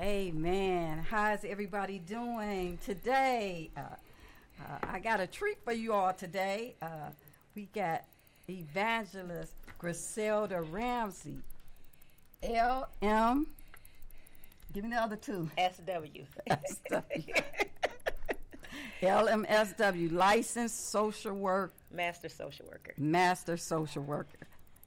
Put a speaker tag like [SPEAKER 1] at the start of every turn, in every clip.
[SPEAKER 1] Amen. How's everybody doing today? I got a treat for you all today. We got Evangelist Griselda Ramsey. LM. Give me the other two.
[SPEAKER 2] SW.
[SPEAKER 1] LMSW, licensed social work.
[SPEAKER 2] Master social worker.
[SPEAKER 1] Master social worker.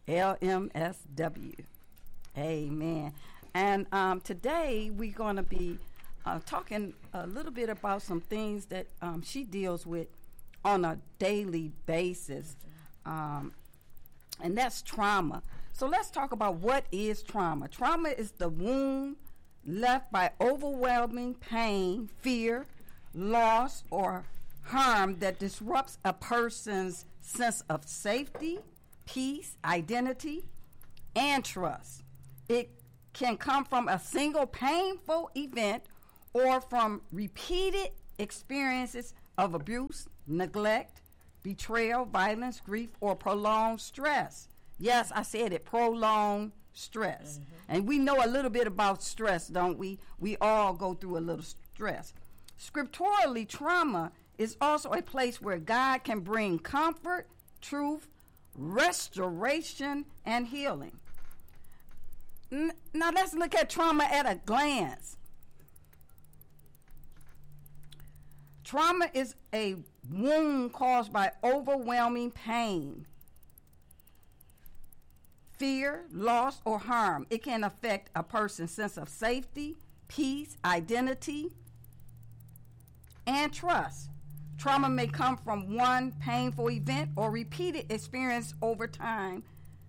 [SPEAKER 1] LMSW. Amen. And today we're going to be talking a little bit about some things that she deals with on a daily basis. And that's trauma. So let's talk about what is trauma. Trauma is the wound left by overwhelming pain, fear, loss, or harm that disrupts a person's sense of safety, peace, identity, and trust. It can come from a single painful event or from repeated experiences of abuse, neglect, betrayal, violence, grief, or prolonged stress. Yes, I said it, prolonged stress. Mm-hmm. And we know a little bit about stress, don't we? We all go through a little stress. Scripturally, trauma is also a place where God can bring comfort, truth, restoration, and healing. Now let's look at trauma at a glance. Trauma is a wound caused by overwhelming pain, fear, loss, or harm. It can affect a person's sense of safety, peace, identity, and trust. Trauma may come from one painful event or repeated experience over time.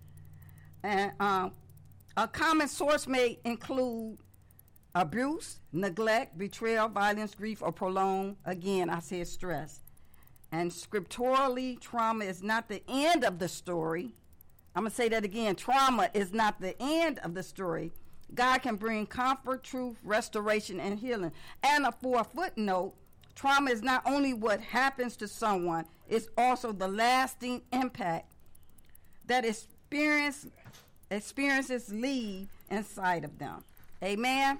[SPEAKER 1] And a common source may include abuse, neglect, betrayal, violence, grief, or prolonged, again, I said stress. And scripturally, trauma is not the end of the story. I'm going to say that again. Trauma is not the end of the story. God can bring comfort, truth, restoration, and healing. And for a footnote, trauma is not only what happens to someone, it's also the lasting impact that experiences leave inside of them. Amen?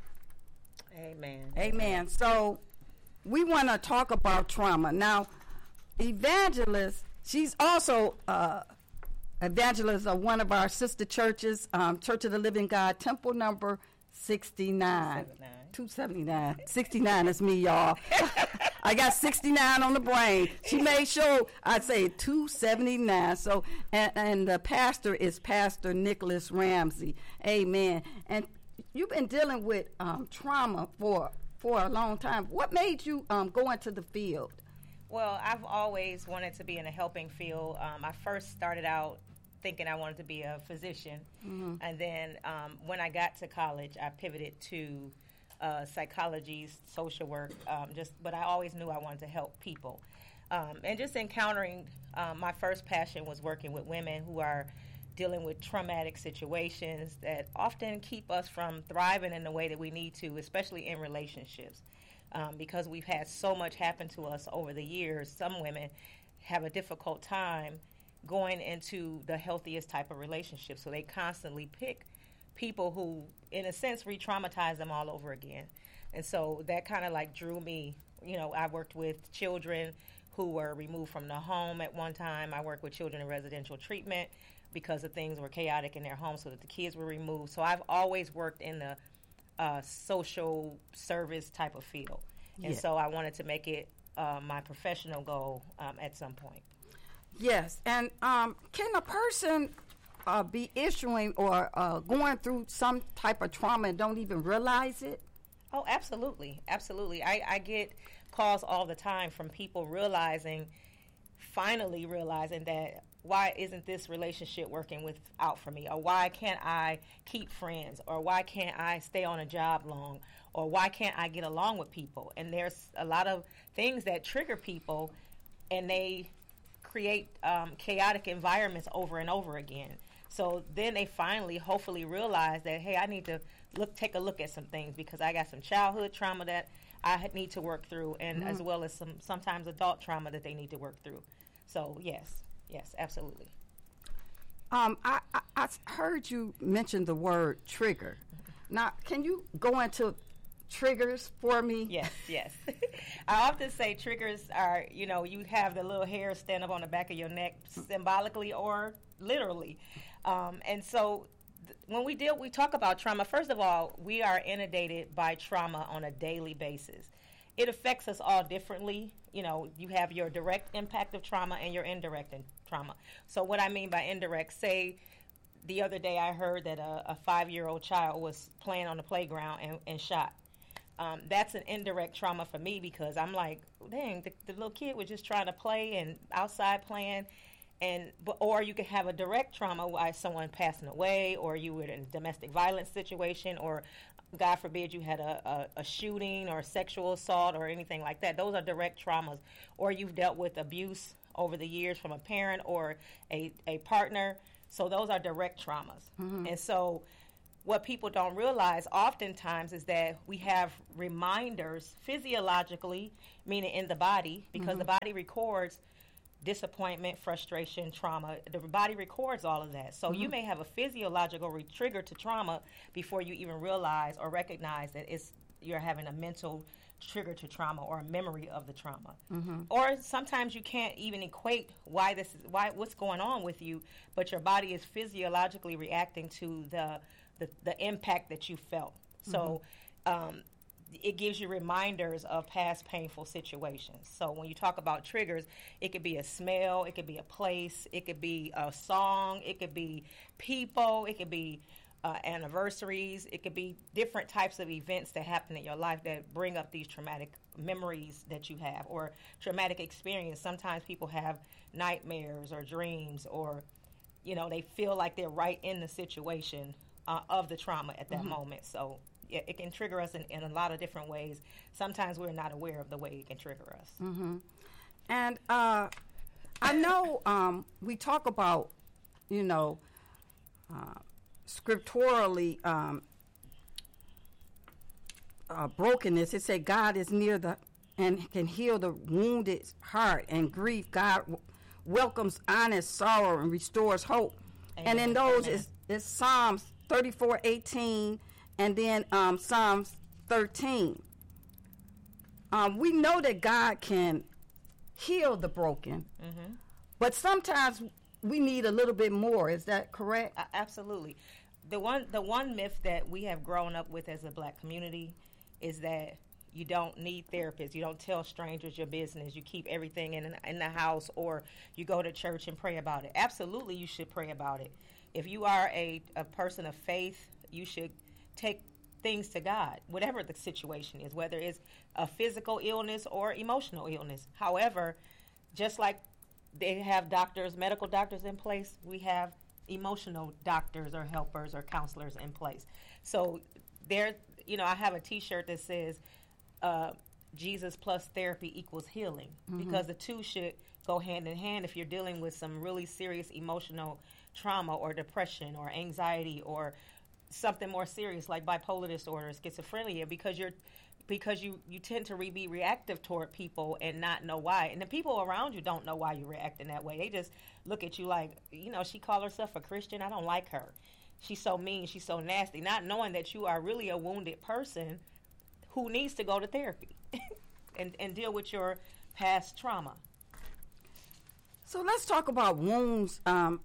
[SPEAKER 2] Amen.
[SPEAKER 1] Amen. So we want to talk about trauma. Now, Evangelist, she's also evangelist of one of our sister churches, Church of the Living God, Temple number 69. 279. 69 is me, y'all. I got 69 on the brain. She made sure I say 279. So, and the pastor is Pastor Nicholas Ramsey. Amen. And you've been dealing with trauma for a long time. What made you go into the field?
[SPEAKER 2] Well, I've always wanted to be in a helping field. I first started out thinking I wanted to be a physician. Mm-hmm. And then when I got to college, I pivoted to psychology, social work, but I always knew I wanted to help people. And just encountering, my first passion was working with women who are dealing with traumatic situations that often keep us from thriving in the way that we need to, especially in relationships. Because we've had so much happen to us over the years, some women have a difficult time going into the healthiest type of relationship. So they constantly pick people who, in a sense, re-traumatize them all over again. And so that kind of like drew me. You know, I worked with children who were removed from the home at one time. I worked with children in residential treatment because of things were chaotic in their home, so that the kids were removed. So I've always worked in the social service type of field. And so I wanted to make it my professional goal at some point.
[SPEAKER 1] Yes. And can a person be issuing or going through some type of trauma and don't even realize it?
[SPEAKER 2] Oh, absolutely. Absolutely. I get calls all the time from people finally realizing that why isn't this relationship working out for me? Or why can't I keep friends? Or why can't I stay on a job long? Or why can't I get along with people? And there's a lot of things that trigger people, and they create chaotic environments over and over again. So then they finally, hopefully, realize that, hey, I need to take a look at some things because I got some childhood trauma that I need to work through, and as well as sometimes adult trauma that they need to work through. So yes, absolutely.
[SPEAKER 1] I heard you mention the word trigger. Now, can you go into triggers for me?
[SPEAKER 2] Yes, yes. I often say triggers are, you have the little hair stand up on the back of your neck symbolically or literally. And so when we talk about trauma, first of all, we are inundated by trauma on a daily basis. It affects us all differently. You have your direct impact of trauma and your indirect trauma. So what I mean by indirect, say the other day I heard that a 5-year-old child was playing on the playground and shot. That's an indirect trauma for me because I'm like, dang, the little kid was just trying to play and outside playing. Or you could have a direct trauma by someone passing away, or you were in a domestic violence situation, or God forbid you had a shooting or sexual assault or anything like that. Those are direct traumas. Or you've dealt with abuse over the years from a parent or a partner. So those are direct traumas. Mm-hmm. And so what people don't realize oftentimes is that we have reminders physiologically, meaning in the body, because mm-hmm. the body records disappointment, frustration, trauma. The body records all of that. So mm-hmm. you may have a physiological trigger to trauma before you even realize or recognize that you're having a mental trigger to trauma or a memory of the trauma. Mm-hmm. Or sometimes you can't even equate what's going on with you, but your body is physiologically reacting to the impact that you felt. Mm-hmm. So it gives you reminders of past painful situations. So when you talk about triggers, it could be a smell, it could be a place, it could be a song, it could be people, it could be anniversaries, it could be different types of events that happen in your life that bring up these traumatic memories that you have or traumatic experience. Sometimes people have nightmares or dreams, or they feel like they're right in the situation of the trauma at that mm-hmm. moment. So it can trigger us in a lot of different ways. Sometimes we're not aware of the way it can trigger us.
[SPEAKER 1] Mm-hmm. And I know we talk about scripturally brokenness. It said God is near and can heal the wounded heart and grief. God welcomes honest sorrow and restores hope. Amen. And in those is Psalms 34:18 and then Psalms 13. We know that God can heal the broken, mm-hmm. but sometimes we need a little bit more. Is that correct?
[SPEAKER 2] Absolutely. The one myth that we have grown up with as a Black community is that you don't need therapists. You don't tell strangers your business. You keep everything in the house, or you go to church and pray about it. Absolutely, you should pray about it. If you are a person of faith, you should take things to God, whatever the situation is, whether it's a physical illness or emotional illness. However, just like they have medical doctors in place, we have emotional doctors or helpers or counselors in place. So I have a T-shirt that says Jesus plus therapy equals healing, mm-hmm. because the two should go hand in hand if you're dealing with some really serious emotional trauma or depression or anxiety or something more serious like bipolar disorder or schizophrenia, because you tend to be reactive toward people and not know why. And the people around you don't know why you're reacting that way. They just look at you like, she called herself a Christian. I don't like her. She's so mean. She's so nasty. Not knowing that you are really a wounded person who needs to go to therapy and deal with your past trauma.
[SPEAKER 1] So let's talk about wounds.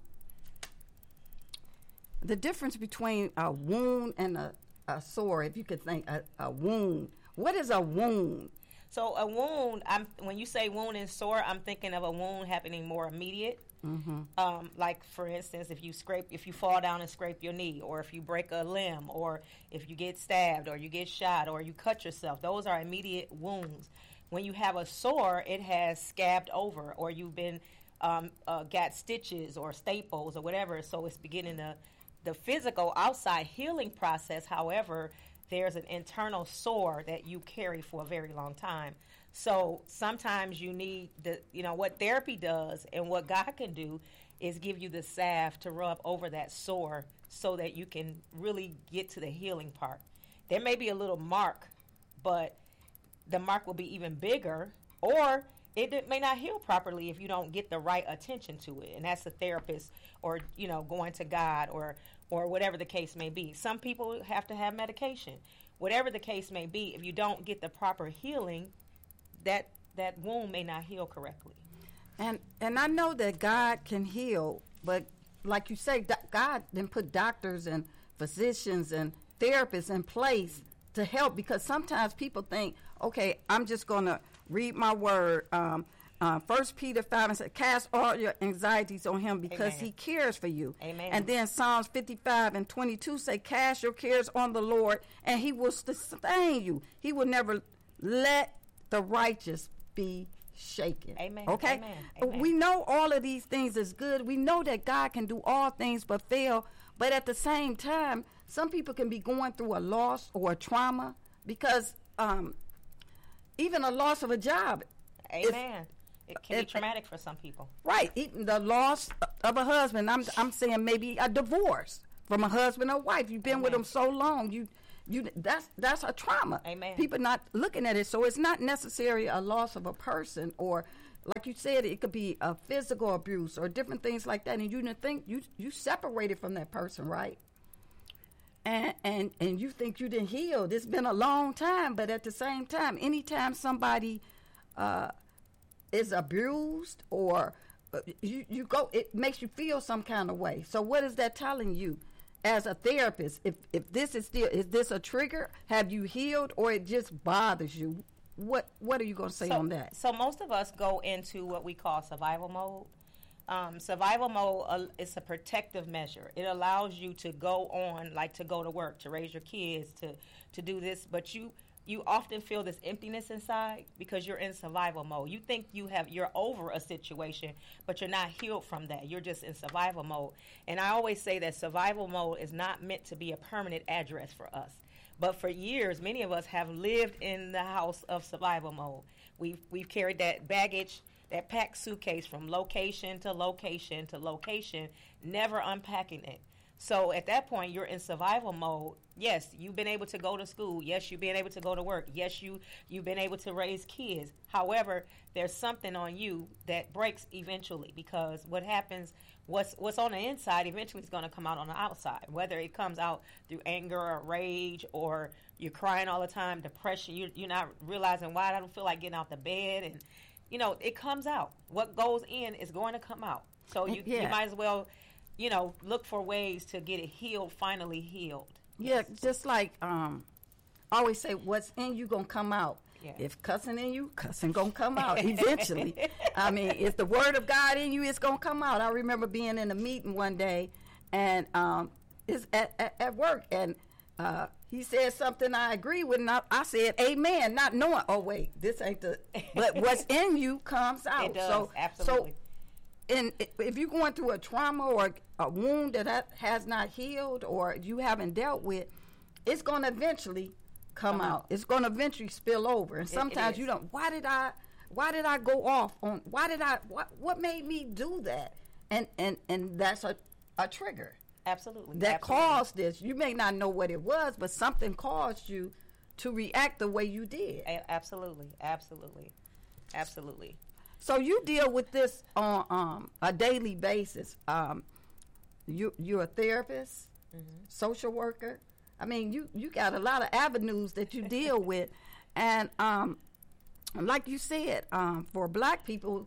[SPEAKER 1] The difference between a wound and a sore, if you could think a wound. What is a wound?
[SPEAKER 2] So a wound, when you say wound and sore, I'm thinking of a wound happening more immediate. Mm-hmm. Like, for instance, if you fall down and scrape your knee, or if you break a limb, or if you get stabbed, or you get shot, or you cut yourself. Those are immediate wounds. When you have a sore, it has scabbed over, or you've been got stitches or staples or whatever, so it's beginning the physical outside healing process. However, there's an internal sore that you carry for a very long time. So sometimes you need what therapy does and what God can do is give you the salve to rub over that sore so that you can really get to the healing part. There may be a little mark, but the mark will be even bigger, or it may not heal properly if you don't get the right attention to it. And that's a therapist, or going to God, or or whatever the case may be. Some people have to have medication. Whatever the case may be, if you don't get the proper healing, that wound may not heal correctly.
[SPEAKER 1] And I know that God can heal, but like you say, God didn't put doctors and physicians and therapists in place to help, because sometimes people think, okay, I'm just going to read my word. 1 Peter 5 and says, cast all your anxieties on him because
[SPEAKER 2] Amen.
[SPEAKER 1] He cares for you.
[SPEAKER 2] Amen.
[SPEAKER 1] And then Psalms 55 and 22 say, cast your cares on the Lord and He will sustain you. He will never let the righteous be shaken.
[SPEAKER 2] Amen.
[SPEAKER 1] Okay?
[SPEAKER 2] Amen. Amen.
[SPEAKER 1] We know all of these things is good. We know that God can do all things but fail. But at the same time, some people can be going through a loss or a trauma, because even a loss of a job.
[SPEAKER 2] Amen. It can be traumatic for some people.
[SPEAKER 1] Right. Even the loss of a husband. I'm saying maybe a divorce from a husband or wife. You've been with them so long. That's a trauma.
[SPEAKER 2] Amen.
[SPEAKER 1] People not looking at it. So it's not necessarily a loss of a person, or like you said, it could be a physical abuse or different things like that. And you didn't think you separated from that person, right? And you think you didn't heal. It's been a long time, but at the same time, anytime somebody is abused or you go, it makes you feel some kind of way. So what is that telling you as a therapist? If this is this a trigger? Have you healed, or it just bothers you? What are you going to say on that?
[SPEAKER 2] So most of us go into what we call survival mode. Survival mode is a protective measure. It allows you to go on, like to go to work, to raise your kids, to do this, but you often feel this emptiness inside because you're in survival mode. You think you're over a situation, but you're not healed from that. You're just in survival mode. And I always say that survival mode is not meant to be a permanent address for us. But for years, many of us have lived in the house of survival mode. We've carried that baggage, that packed suitcase from location to location to location, never unpacking it. So at that point, you're in survival mode. Yes, you've been able to go to school. Yes, you've been able to go to work. Yes, you've been able to raise kids. However, there's something on you that breaks eventually, because what happens, what's on the inside eventually is going to come out on the outside, whether it comes out through anger or rage, or you're crying all the time, depression, you're not realizing why I don't feel like getting out the bed, and it comes out. What goes in is going to come out. So you might as well, look for ways to get it healed, finally healed.
[SPEAKER 1] Yeah, just like I always say, what's in you gonna come out. Yeah. If cussing in you, cussing gonna come out eventually. I mean, if the word of God in you, it's gonna come out. I remember being in a meeting one day, and it's at work, and he said something I agree with, and I said amen, not knowing, oh wait, this ain't the, but what's in you comes out.
[SPEAKER 2] It does, absolutely.
[SPEAKER 1] And if you're going through a trauma or a wound that has not healed or you haven't dealt with, it's going to eventually come out. It's going to eventually spill over. And sometimes you don't. Why did I go off on? What made me do that? And that's a trigger.
[SPEAKER 2] Absolutely.
[SPEAKER 1] That caused this. You may not know what it was, but something caused you to react the way you did.
[SPEAKER 2] Absolutely. Absolutely. Absolutely.
[SPEAKER 1] So you deal with this on a daily basis. You're a therapist, social worker. I mean, you got a lot of avenues that you deal with. And like you said, for Black people,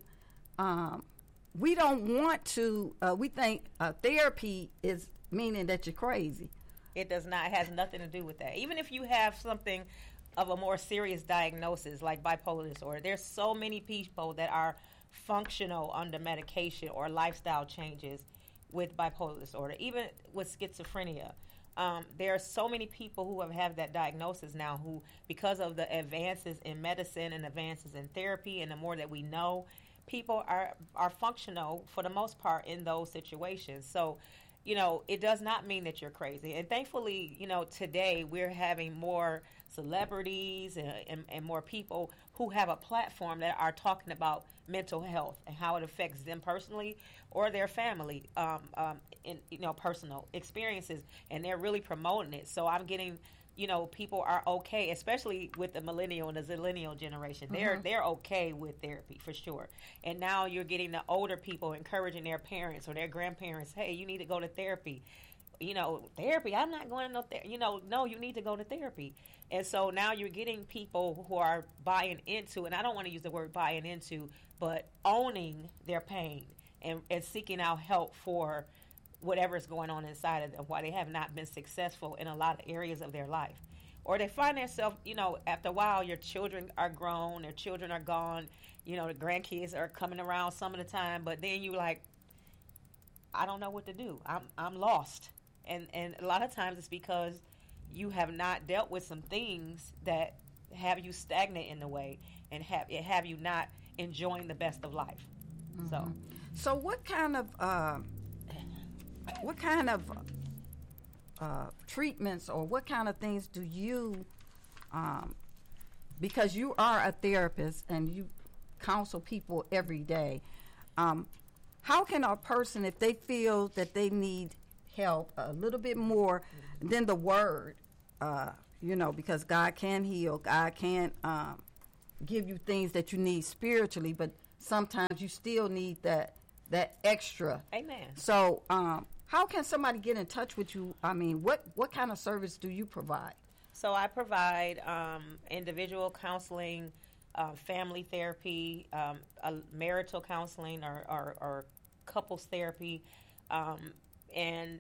[SPEAKER 1] we don't want to, we think therapy is meaning that you're crazy.
[SPEAKER 2] It does not. It has nothing to do with that. Even if you have something of a more serious diagnosis like bipolar disorder, there's so many people that are functional under medication or lifestyle changes with bipolar disorder, even with schizophrenia. There are so many people who have that diagnosis now who, because of the advances in medicine and advances in therapy and the more that we know, people are functional for the most part in those situations. So, it does not mean that you're crazy. And thankfully, today we're having more celebrities and more people who have a platform that are talking about mental health and how it affects them personally or their family in personal experiences, and they're really promoting it. So I'm getting people are okay, especially with the millennial and the zillennial generation. They're okay with therapy for sure. And now you're getting the older people encouraging their parents or their grandparents, hey, you need to go to therapy. therapy. I'm not going to no therapy. No, you need to go to therapy. And so now you're getting people who are buying into, and I don't want to use the word buying into, but owning their pain and seeking out help for whatever is going on inside of them, why they have not been successful in a lot of areas of their life. Or they find themselves, after a while, your children are grown, their children are gone, the grandkids are coming around some of the time, but then you're like, I don't know what to do. I'm lost. And a lot of times it's because you have not dealt with some things that have you stagnant in the way and have you not enjoying the best of life.
[SPEAKER 1] Mm-hmm. So what kind of treatments or what kind of things do you, because you are a therapist and you counsel people every day, how can a person, if they feel that they need help a little bit more than the word, because God can heal, God can give you things that you need spiritually, but sometimes you still need that extra.
[SPEAKER 2] Amen.
[SPEAKER 1] So how can somebody get in touch with you? I mean, what kind of service do you provide?
[SPEAKER 2] So I provide individual counseling, family therapy, marital counseling, or couples therapy, and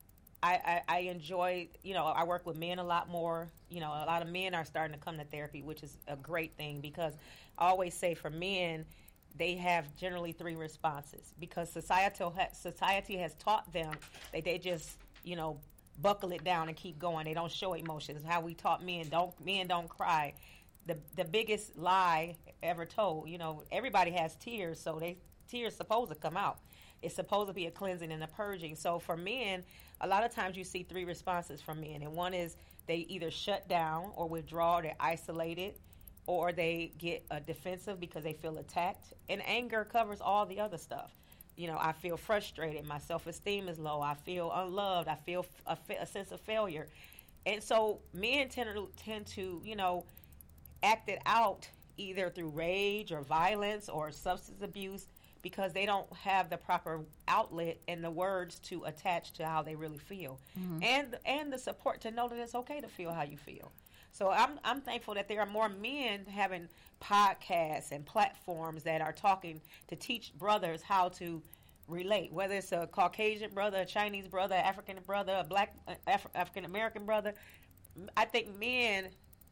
[SPEAKER 2] I enjoy, I work with men a lot more. A lot of men are starting to come to therapy, which is a great thing, because I always say for men, they have generally 3 responses, because society has taught them that they just, buckle it down and keep going. They don't show emotions. How we taught men don't cry. The biggest lie ever told. Everybody has tears, so tears supposed to come out. It's supposed to be a cleansing and a purging. So for men, a lot of times you see 3 responses from men, and one is they either shut down or withdraw, they're isolated, or they get defensive because they feel attacked. And anger covers all the other stuff. I feel frustrated. My self-esteem is low. I feel unloved. I feel a sense of failure. And so men tend to, act it out either through rage or violence or substance abuse, because they don't have the proper outlet and the words to attach to how they really feel, and the support to know that it's okay to feel how you feel. So I'm thankful that there are more men having podcasts and platforms that are talking to teach brothers how to relate, whether it's a Caucasian brother, a Chinese brother, African brother, a black African American brother. I think men,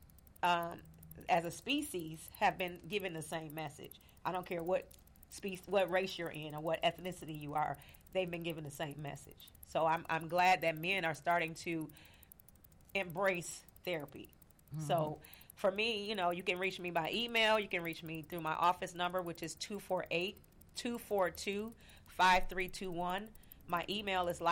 [SPEAKER 2] as a species, have been given the same message. I don't care what race you're in or what ethnicity you are. They've been given the same message. So I'm glad that men are starting to embrace therapy. Mm-hmm. So for me, you can reach me by email. You can reach me through my office number, which is 248-242-5321. My email is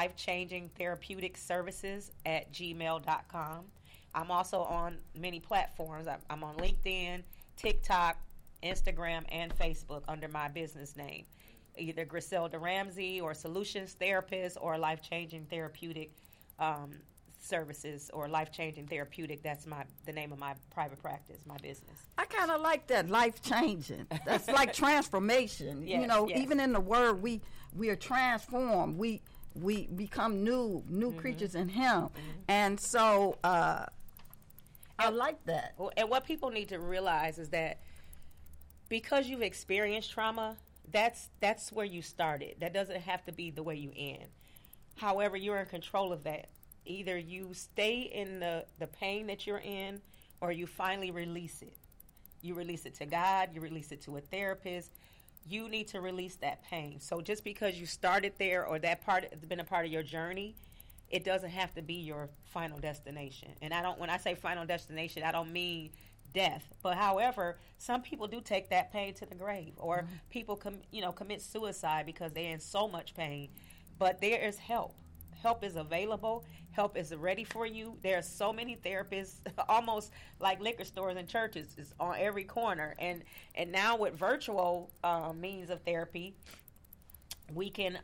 [SPEAKER 2] lifechangingtherapeuticservices@gmail.com. I'm also on many platforms. I'm on LinkedIn, TikTok, Instagram, and Facebook under my business name, either Griselda Ramsey or Solutions Therapist or Life Changing Therapeutic Services or Life Changing Therapeutic. That's the name of my private practice, my business.
[SPEAKER 1] I kind of like that, life changing. That's like transformation.
[SPEAKER 2] Yes, yes.
[SPEAKER 1] Even in the word, we are transformed. We become new creatures in Him, and so I like that.
[SPEAKER 2] And what people need to realize is that because you've experienced trauma, that's where you started. That doesn't have to be the way you end. However, you're in control of that. Either you stay in the pain that you're in, or you finally release it. You release it to God. You release it to a therapist. You need to release that pain. So just because you started there or that part has been a part of your journey, it doesn't have to be your final destination. And when I say final destination, I don't mean death. But however, some people do take that pain to the grave, or people commit suicide because they're in so much pain. But there is help. Help is available. Help is ready for you. There are so many therapists, almost like liquor stores and churches, is on every corner. And now with virtual means of therapy, we can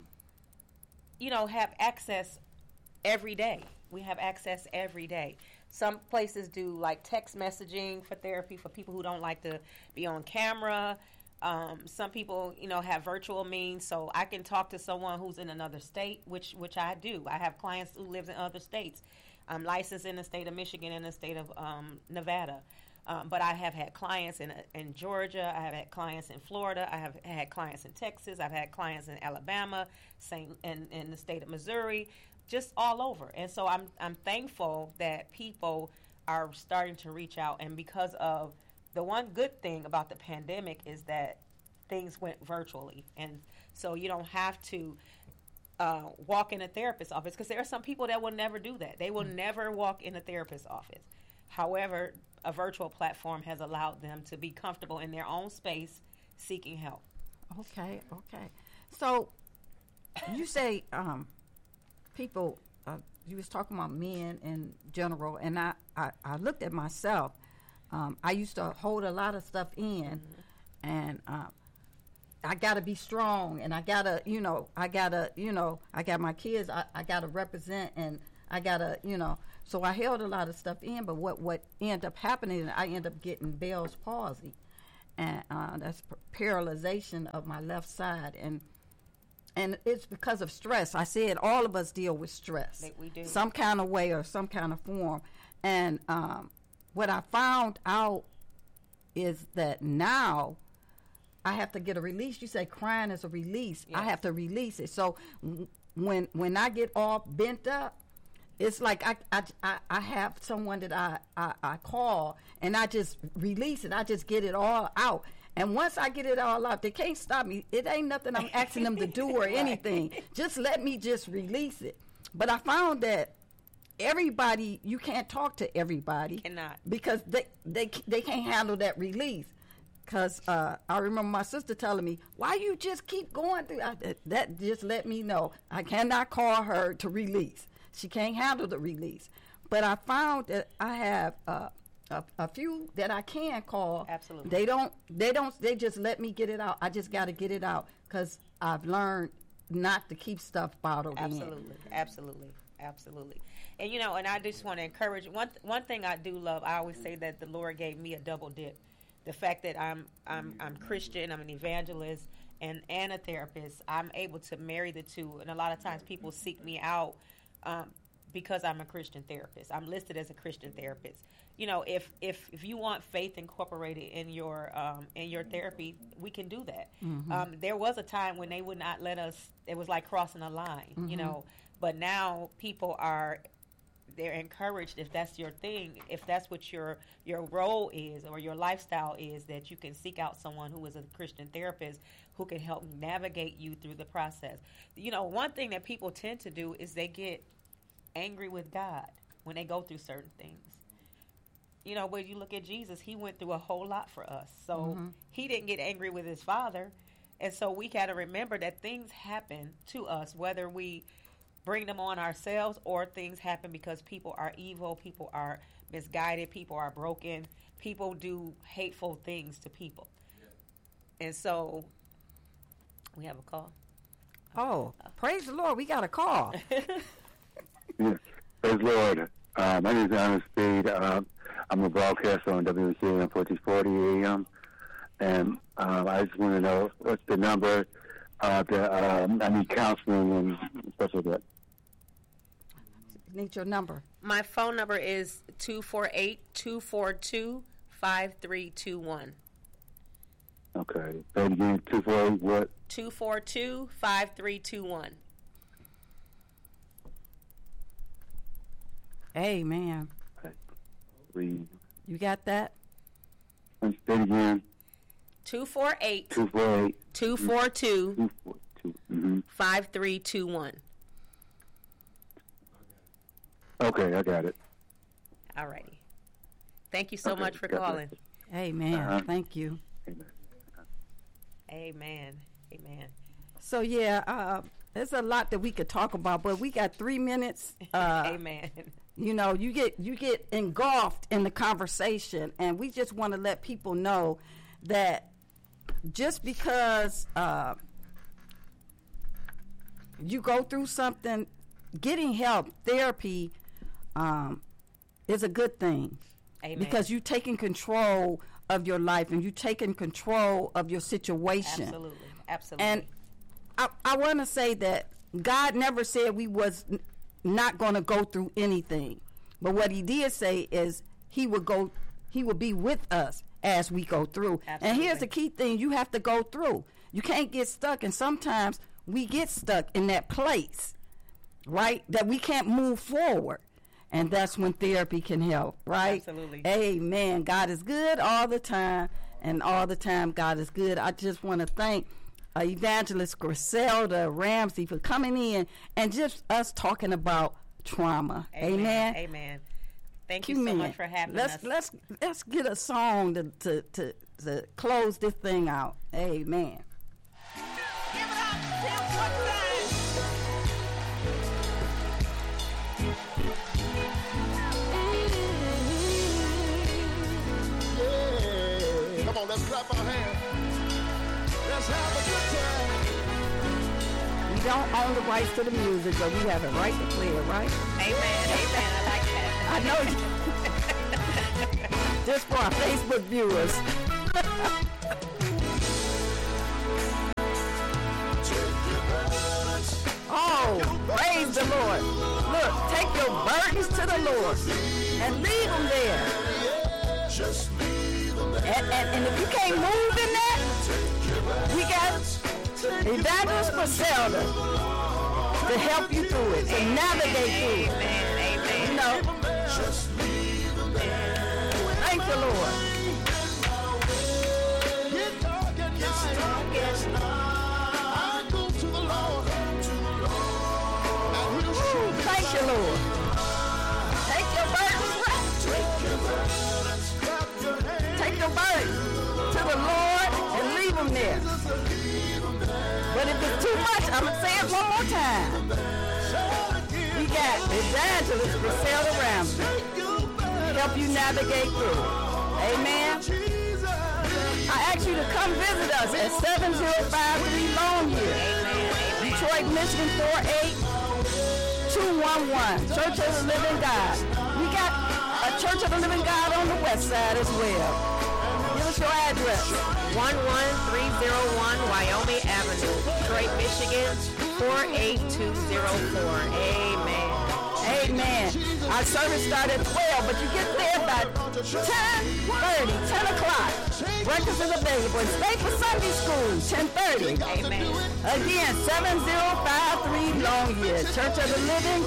[SPEAKER 2] have access every day. We have access every day. Some places do like text messaging for therapy for people who don't like to be on camera. Some people, have virtual means, so I can talk to someone who's in another state, which I do. I have clients who live in other states. I'm licensed in the state of Michigan and the state of Nevada. But I have had clients in Georgia. I have had clients in Florida. I have had clients in Texas. I've had clients in Alabama, in the state of Missouri, just all over. And so I'm thankful that people are starting to reach out. And because of the one good thing about the pandemic is that things went virtually. And so you don't have to walk in a therapist's office, because there are some people that will never do that. They will never walk in a therapist's office. However, a virtual platform has allowed them to be comfortable in their own space seeking help.
[SPEAKER 1] Okay. So you say people, you was talking about men in general, and I looked at myself. I used to hold a lot of stuff in, and I got to be strong, and I got my kids, I got to represent, and I got to, so I held a lot of stuff in, but what ended up happening, I ended up getting Bell's palsy, and that's paralyzation of my left side, and it's because of stress. I said all of us deal with stress.
[SPEAKER 2] We do.
[SPEAKER 1] Some kind of way or some kind of form, and what I found out is that now I have to get a release. You say crying is a release. Yes. I have to release it. So when I get all bent up, it's like I have someone that I call, and I just release it. I just get it all out. And once I get it all out, they can't stop me. It ain't nothing I'm asking them to do or anything. Just let me just release it. But I found that everybody, you can't talk to everybody.
[SPEAKER 2] Cannot.
[SPEAKER 1] Because they can't handle that release. Because I remember my sister telling me, why you just keep going through that? Just let me know. I cannot call her to release. She can't handle the release. But I found that I have a few that I can call.
[SPEAKER 2] Absolutely.
[SPEAKER 1] They just let me get it out. I just got to get it out, because I've learned not to keep stuff bottled in.
[SPEAKER 2] Absolutely. And and I just want to encourage one thing I do love. I always say that the Lord gave me a double dip. The fact that I'm Christian, I'm an evangelist, and a therapist. I'm able to marry the two. And a lot of times people seek me out because I'm a Christian therapist. I'm listed as a Christian therapist. If you want faith incorporated in your therapy, we can do that. Mm-hmm. There was a time when they would not let us. It was like crossing a line,
[SPEAKER 1] mm-hmm.
[SPEAKER 2] But now people they're encouraged, if that's your thing, if that's what your role is or your lifestyle is, that you can seek out someone who is a Christian therapist who can help navigate you through the process. One thing that people tend to do is they get angry with God when they go through certain things. When you look at Jesus, he went through a whole lot for us. So
[SPEAKER 1] mm-hmm.
[SPEAKER 2] he didn't get angry with his Father. And so we got to remember that things happen to us, whether we bring them on ourselves or things happen because people are evil, people are misguided, people are broken, people do hateful things to people. Yeah. And so we have a call.
[SPEAKER 1] Oh, praise the Lord, we got a call.
[SPEAKER 3] Yes, praise the Lord. My name is Ernest Speed. I'm a broadcaster on WCAM 1440 AM. And I just want to know what's the number that I need counseling and stuff like that.
[SPEAKER 1] Need your number.
[SPEAKER 2] My phone number is 248-242-5321.
[SPEAKER 3] Okay. Say it again. 248 what?
[SPEAKER 2] 242-5321.
[SPEAKER 1] Amen.
[SPEAKER 3] Read.
[SPEAKER 1] You got that?
[SPEAKER 3] Say it again.
[SPEAKER 2] 248
[SPEAKER 3] 248
[SPEAKER 2] 242
[SPEAKER 3] mm-hmm.
[SPEAKER 2] 5321.
[SPEAKER 3] Okay, I got it.
[SPEAKER 2] All righty. Thank you so much for calling.
[SPEAKER 1] Amen. Thank you.
[SPEAKER 2] Amen.
[SPEAKER 1] So there's a lot that we could talk about, but we got 3 minutes.
[SPEAKER 2] Amen.
[SPEAKER 1] You get engulfed in the conversation, and we just want to let people know that just because you go through something, getting help, therapy, is a good thing.
[SPEAKER 2] Amen.
[SPEAKER 1] Because you're taking control of your life and you taking control of your situation.
[SPEAKER 2] Absolutely.
[SPEAKER 1] And I want to say that God never said we was not going to go through anything. But what he did say is he would be with us as we go through.
[SPEAKER 2] Absolutely.
[SPEAKER 1] And here's the key thing you have to go through. You can't get stuck. And sometimes we get stuck in that place, right, that we can't move forward. And that's when therapy can help, right?
[SPEAKER 2] Absolutely.
[SPEAKER 1] Amen. God is good all the time, and all the time God is good. I just want to thank Evangelist Griselda Ramsey for coming in and just us talking about trauma. Amen.
[SPEAKER 2] Amen. Thank you so much for having us.
[SPEAKER 1] Let's get a song to close this thing out. Amen.
[SPEAKER 4] Give it up, Tim, one time. Yeah. Come on, let's clap our hands. Let's have a good time.
[SPEAKER 1] We don't own the rights to the music, but we have a right to play it, right?
[SPEAKER 2] Amen. I like that.
[SPEAKER 1] I know. Just for our Facebook viewers. Oh, praise the Lord. Look, take your burdens to the Lord and leave them there. And if you can't move in that, we got Evangelist Griselda to help you through it, to navigate through it.
[SPEAKER 2] Amen.
[SPEAKER 1] You know. Thank you, Lord. Thank you, Lord. Take your burdens, take your burdens to the Lord and leave them there. But if it's too much, I'm going to say it one more time. We got Evangelist Griselda Ramsey help you navigate through. Amen. I ask you to come visit us at 7053 Longyear, Detroit, Michigan 48211, Church of the Living God. We got a Church of the Living God on the west side as well. Give us your address.
[SPEAKER 2] 11301 Wyoming Avenue, Detroit, Michigan 48204. Amen.
[SPEAKER 1] Amen. Our service starts at 12, but you get there by 10:30, 10 o'clock. Breakfast is available. And stay for Sunday school, 10:30.
[SPEAKER 2] Amen.
[SPEAKER 1] Again, 7053 Longyear, Church of the Living